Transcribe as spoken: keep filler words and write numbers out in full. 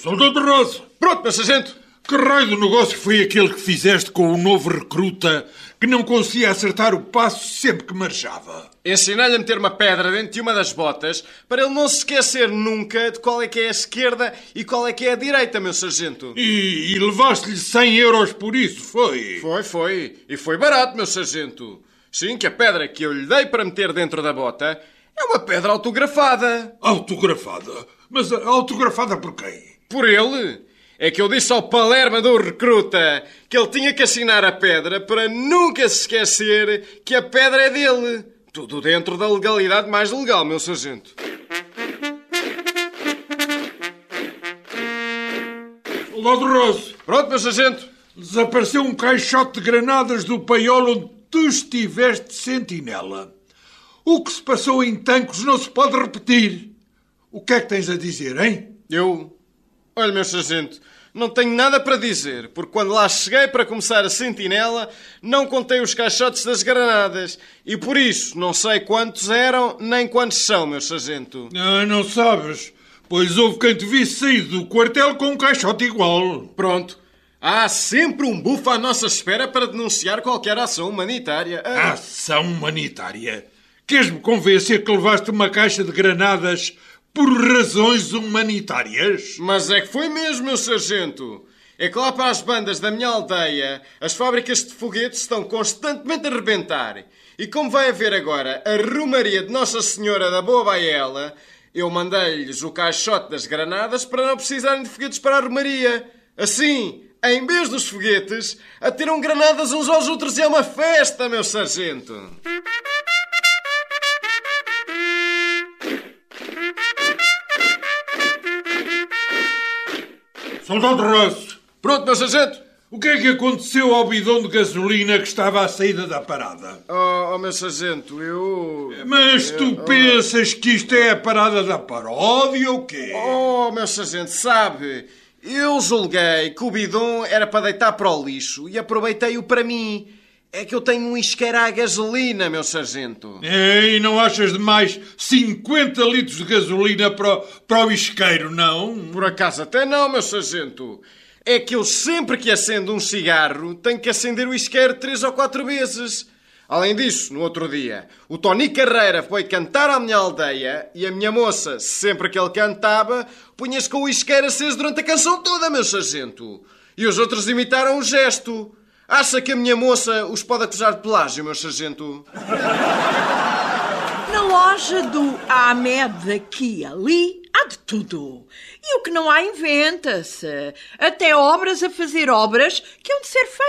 Soldado Rosa! Pronto, meu sargento! Que raio do negócio foi aquele que fizeste com o novo recruta que não conseguia acertar o passo sempre que marchava? Ensinei-lhe a meter uma pedra dentro de uma das botas para ele não se esquecer nunca de qual é que é a esquerda e qual é que é a direita, meu sargento. E, e levaste-lhe cem euros por isso, foi? Foi, foi. E foi barato, meu sargento. Sim, que a pedra que eu lhe dei para meter dentro da bota é uma pedra autografada. Autografada? Mas autografada por quem? Por ele. É que eu disse ao palerma do recruta que ele tinha que assinar a pedra para nunca se esquecer que a pedra é dele. Tudo dentro da legalidade mais legal, meu sargento. Soldado Rosa! Pronto, meu sargento. Desapareceu um caixote de granadas do paiol onde tu estiveste sentinela. O que se passou em Tancos não se pode repetir. O que é que tens a dizer, hein? Eu... Olha, meu sargento, não tenho nada para dizer, porque quando lá cheguei para começar a sentinela, não contei os caixotes das granadas. E por isso, não sei quantos eram, nem quantos são, meu sargento. Ah, não sabes? Pois houve quem te visse sair do quartel com um caixote igual. Pronto. Há sempre um bufo à nossa espera para denunciar qualquer ação humanitária. Ah. Ação humanitária? Queres-me convencer que levaste uma caixa de granadas por razões humanitárias? Mas é que foi mesmo, meu sargento. É que lá para as bandas da minha aldeia, as fábricas de foguetes estão constantemente a rebentar. E como vai haver agora a Romaria de Nossa Senhora da Boa Baela, eu mandei-lhes o caixote das granadas para não precisarem de foguetes para a Romaria. Assim, em vez dos foguetes, atiram granadas uns aos outros e é uma festa, meu sargento. Soldado Rosa! Pronto, meu sargento. O que é que aconteceu ao bidão de gasolina que estava à saída da parada? Oh, oh meu sargento, eu... Mas tu eu, pensas que isto é a parada da paródia ou quê? Oh, meu sargento, sabe... Eu julguei que o bidão era para deitar para o lixo e aproveitei-o para mim. É que eu tenho um isqueiro à gasolina, meu sargento. É, e não achas de mais cinquenta litros de gasolina para, o- para o isqueiro, não? Por acaso até não, meu sargento. É que eu sempre que acendo um cigarro tenho que acender o isqueiro três ou quatro vezes. Além disso, no outro dia, o Tony Carreira foi cantar à minha aldeia e a minha moça, sempre que ele cantava, punha-se com o isqueiro aceso durante a canção toda, meu sargento. E os outros imitaram o gesto. Acha que a minha moça os pode acusar de pelágio, meu sargento? Na loja do Ahmed aqui e ali há de tudo. E o que não há inventa-se. Até obras a fazer obras que hão de ser feitas.